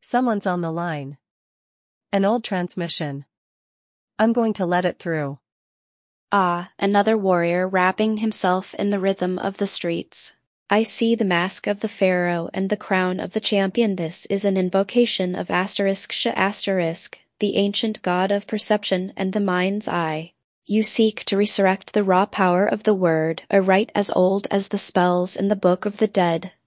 Someone's on the line. An old transmission. I'm going to let it through. Ah, another warrior wrapping himself in the rhythm of the streets. I see the mask of the pharaoh and the crown of the champion. This is an invocation of ***, the ancient god of perception and the mind's eye. You seek to resurrect the raw power of the word, a rite as old as the spells in the Book of the Dead.